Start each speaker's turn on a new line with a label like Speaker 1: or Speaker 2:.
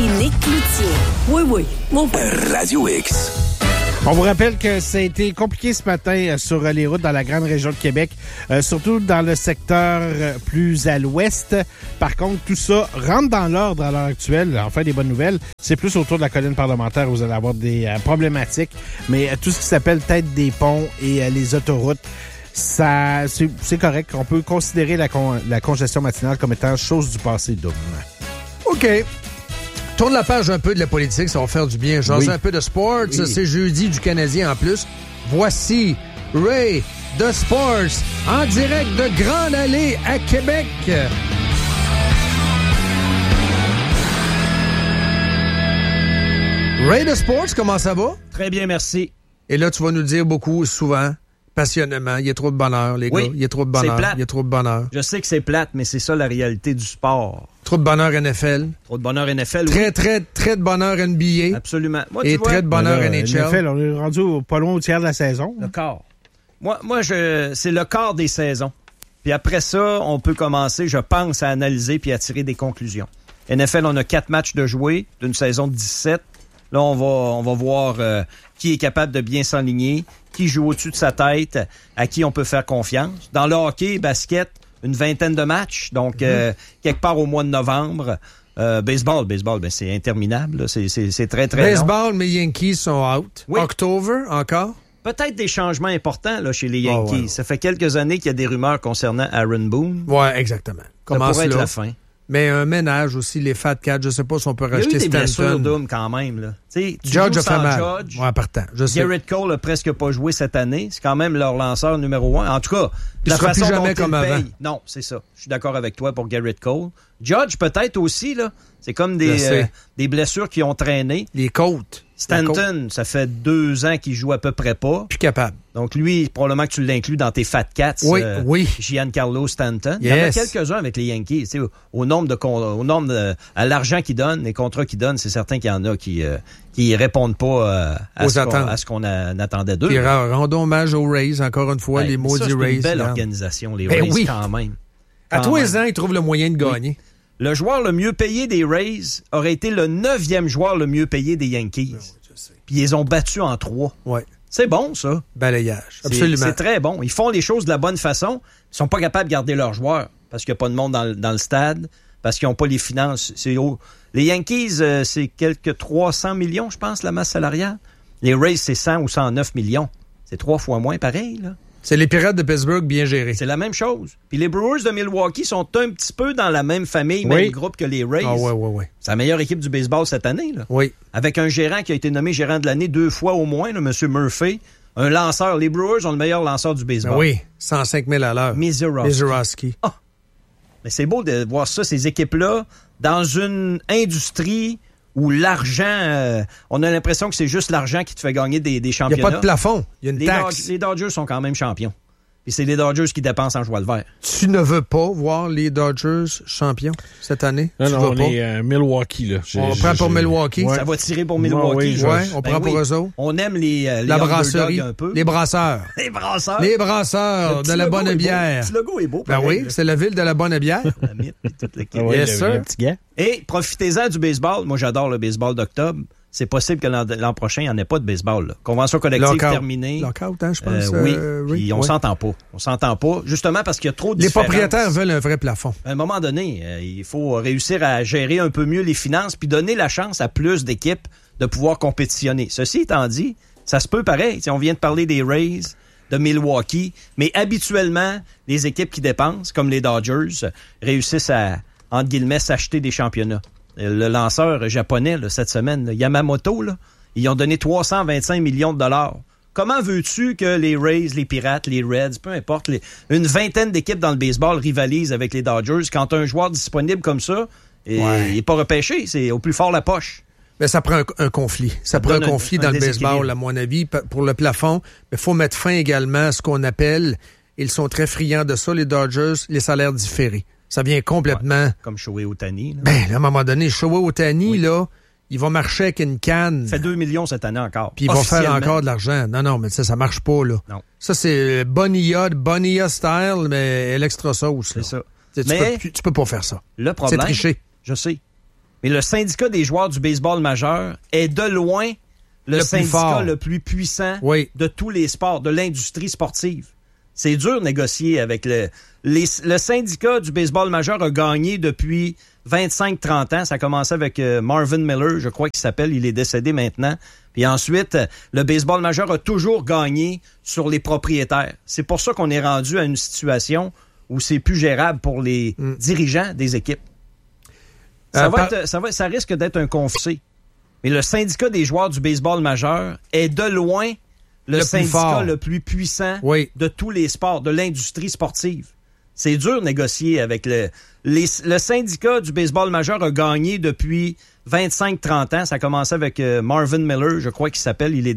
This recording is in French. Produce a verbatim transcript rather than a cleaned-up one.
Speaker 1: Véronique Cloutier. Oui, oui, mon père.
Speaker 2: Radio X.
Speaker 3: On vous rappelle que ça a été compliqué ce matin sur les routes dans la grande région de Québec, euh, surtout dans le secteur plus à l'ouest. Par contre, tout ça rentre dans l'ordre à l'heure actuelle. Enfin, des bonnes nouvelles. C'est plus autour de la colline parlementaire où vous allez avoir des euh, problématiques. Mais euh, tout ce qui s'appelle tête des ponts et euh, les autoroutes, ça, c'est, c'est correct. On peut considérer la, con, la congestion matinale comme étant chose du passé double.
Speaker 4: OK. Tourne la page un peu de la politique, ça va faire du bien. J'en sais oui. un peu de sports. Oui. C'est jeudi du Canadien en plus. Voici Ray de Sports en direct de Grande Allée à Québec. Ray de Sports, comment ça va?
Speaker 5: Très bien, merci.
Speaker 4: Et là, tu vas nous le dire beaucoup, souvent, passionnément. Il y a trop de bonheur, les
Speaker 5: oui,
Speaker 4: gars. Il y a trop de bonheur.
Speaker 5: C'est plate.
Speaker 4: Il y a trop de bonheur.
Speaker 5: Je sais que c'est plate, mais c'est ça la réalité du sport.
Speaker 4: Trop de bonheur N F L.
Speaker 5: Trop de bonheur N F L,
Speaker 4: Très,
Speaker 5: oui.
Speaker 4: très, très de bonheur N B A.
Speaker 5: Absolument. Moi,
Speaker 4: et
Speaker 5: tu vois,
Speaker 4: très de bonheur
Speaker 3: là,
Speaker 4: N H L.
Speaker 3: N F L, on est rendu au, pas loin au tiers de la saison.
Speaker 5: Le quart. Moi, moi je, c'est le quart des saisons. Puis après ça, on peut commencer, je pense, à analyser puis à tirer des conclusions. N F L, on a quatre matchs de jouer d'une saison de dix-sept. Là, on va, on va voir euh, qui est capable de bien s'enligner, qui joue au-dessus de sa tête, à qui on peut faire confiance. Dans le hockey, basket, une vingtaine de matchs, donc mm-hmm. euh, quelque part au mois de novembre. Euh, baseball, baseball, ben c'est interminable, là. C'est, c'est, c'est très, très
Speaker 4: Baseball,
Speaker 5: long.
Speaker 4: mes Yankees sont out.
Speaker 5: Oui.
Speaker 4: October, encore?
Speaker 5: Peut-être des changements importants là, chez les Yankees.
Speaker 4: Oh, ouais.
Speaker 5: Ça fait quelques années qu'il y a des rumeurs concernant Aaron Boone.
Speaker 4: Oui, exactement.
Speaker 5: Comment ça pourrait être la fin.
Speaker 4: Mais un ménage aussi, les Fat Cats, je sais pas si on peut racheter Stanton.
Speaker 5: Il y a eu des blessures Doom quand même. Là. Tu
Speaker 4: Judge a fait mal.
Speaker 5: Judge,
Speaker 4: ouais, partant, je sais.
Speaker 5: Garrett Cole a presque pas joué cette année. C'est quand même leur lanceur numéro un. En tout cas,
Speaker 4: il
Speaker 5: la
Speaker 4: sera
Speaker 5: façon
Speaker 4: plus jamais
Speaker 5: dont
Speaker 4: comme
Speaker 5: il
Speaker 4: avant.
Speaker 5: paye. Non, c'est ça. Je suis d'accord avec toi pour Garrett Cole. Judge peut-être aussi, là. C'est comme des, euh, des blessures qui ont traîné.
Speaker 4: Les côtes.
Speaker 5: Stanton, ça fait deux ans qu'il joue à peu près pas.
Speaker 4: Plus capable.
Speaker 5: Donc lui, probablement que tu l'inclus dans tes Fat Cats.
Speaker 4: Oui,
Speaker 5: euh,
Speaker 4: oui.
Speaker 5: Giancarlo Stanton.
Speaker 4: Yes.
Speaker 5: Il y en a quelques-uns avec les Yankees. Tu sais, au, au nombre de au nombre de, à l'argent qu'ils donnent, les contrats qu'ils donnent, c'est certain qu'il y en a qui euh, qui répondent pas euh, à, ce qu'on, à ce qu'on a, attendait d'eux.
Speaker 4: Puis rendons hommage aux Rays encore une fois,
Speaker 5: hey,
Speaker 4: les maudits Rays.
Speaker 5: C'est une belle
Speaker 4: là.
Speaker 5: organisation, les
Speaker 4: ben
Speaker 5: Rays
Speaker 4: oui.
Speaker 5: quand même.
Speaker 4: Quand à tous les
Speaker 5: même.
Speaker 4: ans, ils trouvent le moyen de gagner. Oui.
Speaker 5: Le joueur le mieux payé des Rays aurait été le neuvième joueur le mieux payé des Yankees. Ben oui, puis ils ont battu en trois.
Speaker 4: Ouais.
Speaker 5: C'est bon, ça.
Speaker 4: Balayage.
Speaker 5: C'est,
Speaker 4: absolument.
Speaker 5: C'est très bon. Ils font les choses de la bonne façon. Ils sont pas capables de garder leurs joueurs parce qu'il n'y a pas de monde dans, dans le stade, parce qu'ils n'ont pas les finances. C'est haut. Les Yankees, euh, c'est quelques trois cents millions, je pense, la masse salariale. Les Rays, c'est cent ou cent neuf millions. C'est trois fois moins pareil, là.
Speaker 4: C'est les Pirates de Pittsburgh bien gérés.
Speaker 5: C'est la même chose. Puis les Brewers de Milwaukee sont un petit peu dans la même famille,
Speaker 4: oui.
Speaker 5: même groupe que les Rays.
Speaker 4: Ah ouais, ouais, ouais.
Speaker 5: C'est la meilleure équipe du baseball cette année, là.
Speaker 4: Oui.
Speaker 5: Avec un gérant qui a été nommé gérant de l'année deux fois au moins, là, M. Murphy. Un lanceur. Les Brewers ont le meilleur lanceur du baseball.
Speaker 4: Ben oui, cent cinq mille à l'heure.
Speaker 5: Mizorowski.
Speaker 4: Mizorowski.
Speaker 5: Ah! Mais c'est beau de voir ça, ces équipes-là, dans une industrie où l'argent, euh, on a l'impression que c'est juste l'argent qui te fait gagner des, des championnats.
Speaker 4: Il n'y a pas de plafond, il y a une
Speaker 5: les
Speaker 4: taxe.
Speaker 5: Dodgers, les Dodgers sont quand même champions. Puis c'est les Dodgers qui dépensent en joie le vert.
Speaker 4: Tu ne veux pas voir les Dodgers champions cette année?
Speaker 3: Non,
Speaker 4: tu
Speaker 3: non,
Speaker 4: veux
Speaker 3: on
Speaker 4: pas?
Speaker 3: est euh, Milwaukee, là.
Speaker 4: On
Speaker 3: j'ai,
Speaker 4: prend
Speaker 3: j'ai,
Speaker 4: pour
Speaker 3: j'ai...
Speaker 4: Milwaukee.
Speaker 3: Ouais.
Speaker 5: Ça va tirer pour Milwaukee.
Speaker 3: Ouais,
Speaker 4: ouais, on
Speaker 5: ben
Speaker 4: prend
Speaker 5: oui.
Speaker 4: pour eux autres.
Speaker 5: On aime les, euh, les
Speaker 4: la brasserie,
Speaker 5: un peu.
Speaker 4: les brasseurs.
Speaker 5: Les brasseurs.
Speaker 4: Les brasseurs de la bonne bière.
Speaker 5: Le petit logo est beau.
Speaker 4: Ben
Speaker 5: pareil,
Speaker 4: oui,
Speaker 5: là.
Speaker 4: c'est la ville de la bonne bière.
Speaker 5: La mythe, toute l'équipe.
Speaker 3: Ah ouais,
Speaker 4: yes,
Speaker 3: le,
Speaker 4: sir.
Speaker 3: le petit gars.
Speaker 5: Et profitez-en du baseball. Moi, j'adore le baseball d'octobre. C'est possible que l'an, l'an prochain, il n'y en ait pas de baseball. Là. Convention collective
Speaker 4: Lockout.
Speaker 5: terminée.
Speaker 4: Lockout, hein, je pense.
Speaker 5: Euh, oui,
Speaker 4: euh,
Speaker 5: puis on
Speaker 4: oui.
Speaker 5: s'entend pas. On s'entend pas, justement parce qu'il y a trop de
Speaker 4: Les
Speaker 5: différences.
Speaker 4: propriétaires veulent un vrai plafond.
Speaker 5: À un moment donné, euh, il faut réussir à gérer un peu mieux les finances puis donner la chance à plus d'équipes de pouvoir compétitionner. Ceci étant dit, ça se peut pareil. T'sais, on vient de parler des Rays, de Milwaukee, mais habituellement, les équipes qui dépensent, comme les Dodgers, réussissent à, entre guillemets, s'acheter des championnats. Le lanceur japonais, là, cette semaine, là, Yamamoto, là, ils ont donné trois cent vingt-cinq millions de dollars. Comment veux-tu que les Rays, les Pirates, les Reds, peu importe, les, une vingtaine d'équipes dans le baseball rivalisent avec les Dodgers quand un joueur disponible comme ça, et, ouais. il n'est pas repêché, c'est au plus fort la poche.
Speaker 4: Mais ça prend un, un conflit. Ça, ça prend un conflit un, dans un le baseball, à mon avis, pour le plafond. Mais il faut mettre fin également à ce qu'on appelle, ils sont très friands de ça, les Dodgers, les salaires différés. Ça vient complètement...
Speaker 5: Ouais, comme Shohei Ohtani. Là.
Speaker 4: Ben, à un moment donné, Shohei Ohtani, oui. là, il va marcher avec une canne.
Speaker 5: Il fait deux millions cette année encore.
Speaker 4: Puis il va faire encore de l'argent. Non, non, mais ça, ça marche pas, là.
Speaker 5: Non.
Speaker 4: Ça, c'est Bonilla, Bonilla style, mais l'extra sauce.
Speaker 5: C'est
Speaker 4: là.
Speaker 5: ça.
Speaker 4: Tu,
Speaker 5: mais
Speaker 4: peux, tu peux pas faire ça.
Speaker 5: Le problème...
Speaker 4: C'est tricher.
Speaker 5: Je sais. mais le syndicat des joueurs du baseball majeur est de loin le,
Speaker 4: Le plus
Speaker 5: syndicat
Speaker 4: fort.
Speaker 5: le plus puissant
Speaker 4: Oui.
Speaker 5: de tous les sports, de l'industrie sportive. C'est dur de négocier avec le... Les, le syndicat du baseball majeur a gagné depuis vingt-cinq trente ans. Ça a commencé avec euh, Marvin Miller, je crois qu'il s'appelle. Il est décédé maintenant. Puis ensuite, le baseball majeur a toujours gagné sur les propriétaires. C'est pour ça qu'on est rendu à une situation où c'est plus gérable pour les mm. dirigeants des équipes. Ça, euh, va par... être, ça, va, ça risque d'être un conflit. Mais le syndicat des joueurs du baseball majeur est de loin le,
Speaker 4: le
Speaker 5: syndicat
Speaker 4: plus
Speaker 5: le plus puissant
Speaker 4: oui.
Speaker 5: de tous les sports, de l'industrie sportive. C'est dur de négocier avec le... Les, le syndicat du baseball majeur a gagné depuis vingt-cinq trente ans. Ça a commencé avec euh, Marvin Miller, je crois qu'il s'appelle. Il est